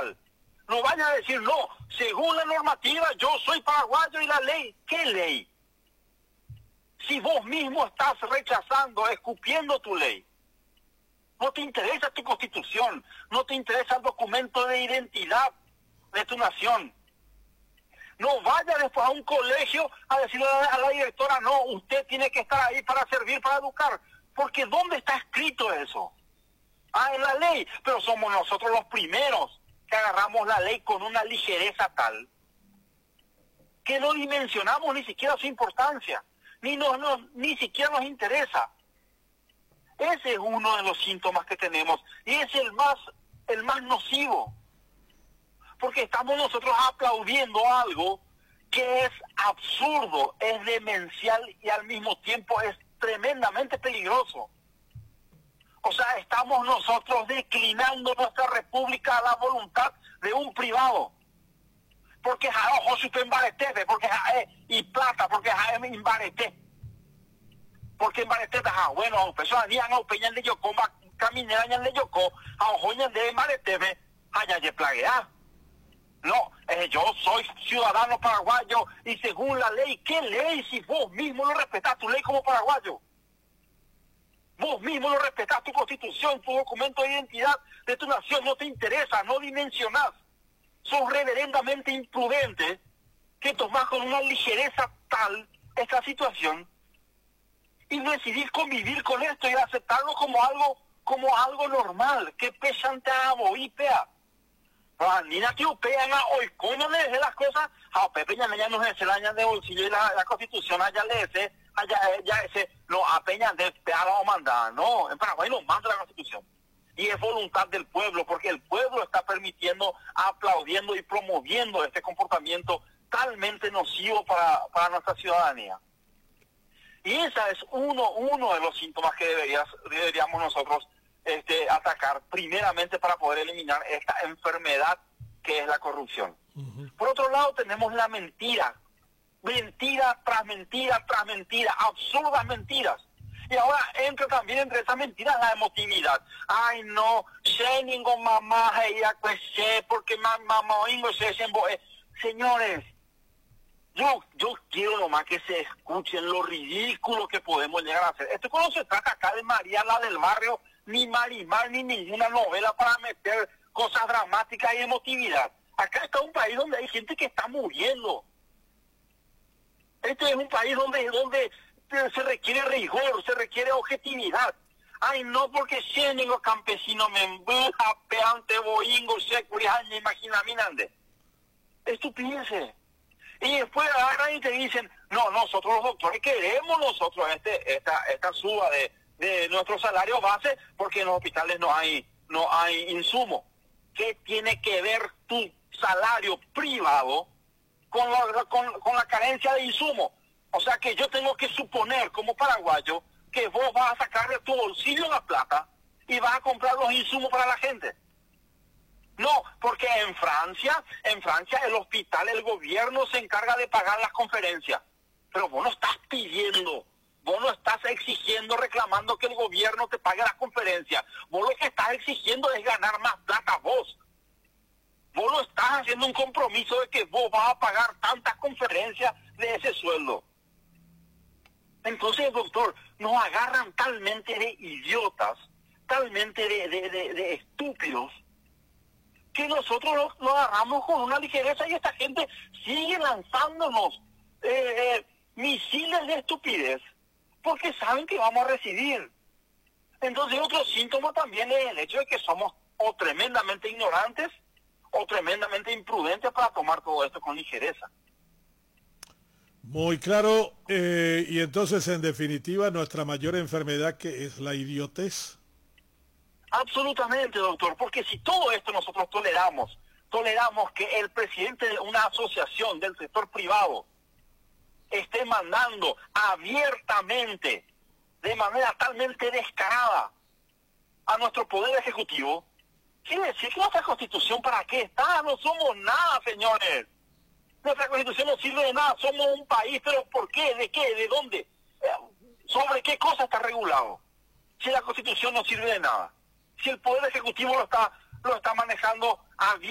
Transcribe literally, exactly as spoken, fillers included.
legal. No vayan a decir, no, según la normativa, yo soy paraguayo y la ley. ¿Qué ley? Si vos mismo estás rechazando, escupiendo tu ley. No te interesa tu constitución, no te interesa el documento de identidad de tu nación. No vaya después a un colegio a decirle a la directora, no, usted tiene que estar ahí para servir, para educar. Porque ¿dónde está escrito eso? Ah, en la ley. Pero somos nosotros los primeros que agarramos la ley con una ligereza tal que no dimensionamos ni siquiera su importancia, ni, nos, no, ni siquiera nos interesa. Ese es uno de los síntomas que tenemos y es el más, el más nocivo. Porque estamos nosotros aplaudiendo algo que es absurdo, es demencial y al mismo tiempo es tremendamente peligroso. O sea, estamos nosotros declinando nuestra república a la voluntad de un privado. Porque es ojo si usted embareté, porque es y plata, porque es embareté. Porque embareté, ah, bueno, personas días a peñan de yocó, caminera de yocó, a ojo de embareté, allá de plaguear. No, eh, yo soy ciudadano paraguayo y según la ley, ¿qué ley si vos mismo no respetás tu ley como paraguayo? Vos mismo no respetás tu constitución, tu documento de identidad de tu nación, no te interesa, no dimensionás. Sos reverendamente imprudente que tomás con una ligereza tal esta situación y decidís convivir con esto y aceptarlo como algo, como algo normal, que pesan te abo y pea. Nina que upean a hoy, ¿cómo le de las cosas? A Pepe ya no es el año de bolsillo y la, la constitución allá le ese, allá ya ese, no, a Peña de peada o mandar, no, en Paraguay no manda la constitución. Y es voluntad del pueblo, porque el pueblo está permitiendo, aplaudiendo y promoviendo este comportamiento talmente nocivo para, para nuestra ciudadanía. Y ese es uno, uno de los síntomas que deberías, deberíamos nosotros Este, atacar primeramente para poder eliminar esta enfermedad que es la corrupción. Uh-huh. Por otro lado tenemos la mentira, mentira tras mentira tras mentira, absurdas mentiras. Y ahora entra también entre esas mentiras la emotividad. Ay no, sé ningún mamá, ella pues sé, porque mamá oingo se señores, yo, yo quiero nomás que se escuchen lo ridículo que podemos llegar a hacer. Esto cuando se trata acá de María la del barrio, ni Marimar, ni ninguna novela para meter cosas dramáticas y emotividad. Acá está un país donde hay gente que está muriendo. Este es un país donde, donde se requiere rigor, se requiere objetividad. Ay, no, porque si los campesinos me embuja, peante, boingo, seguridad, ni imagina, minande. Estupideces. Y después agarran y te dicen, no, nosotros los doctores queremos nosotros este, esta, esta suba de de nuestro salario base porque en los hospitales no hay no hay insumo. ¿Qué tiene que ver tu salario privado con la, con, con la carencia de insumo? O sea que yo tengo que suponer como paraguayo que vos vas a sacar de tu bolsillo la plata y vas a comprar los insumos para la gente. No, porque en Francia, en Francia el hospital, el gobierno se encarga de pagar las conferencias. Pero vos no estás pidiendo, vos no estás exigiendo, reclamando que el gobierno te pague las conferencias. Vos lo que estás exigiendo es ganar más plata vos. Vos no estás haciendo un compromiso de que vos vas a pagar tantas conferencias de ese sueldo. Entonces, doctor, nos agarran talmente de idiotas, talmente de, de, de, de estúpidos, que nosotros lo, lo agarramos con una ligereza y esta gente sigue lanzándonos eh, eh, misiles de estupidez porque saben que vamos a recibir. Entonces otro síntoma también es el hecho de que somos o tremendamente ignorantes o tremendamente imprudentes para tomar todo esto con ligereza. Muy claro, eh, y entonces en definitiva nuestra mayor enfermedad, que es la idiotez. Absolutamente, doctor, porque si todo esto nosotros toleramos, toleramos que el presidente de una asociación del sector privado esté mandando abiertamente, de manera talmente descarada, a nuestro poder ejecutivo, quiere decir que nuestra constitución, ¿para qué está? No somos nada, señores. Nuestra constitución no sirve de nada, somos un país, pero ¿por qué? ¿De qué? ¿De dónde? ¿Sobre qué cosa está regulado? Si la constitución no sirve de nada. Si el poder ejecutivo lo está, lo está manejando abiertamente.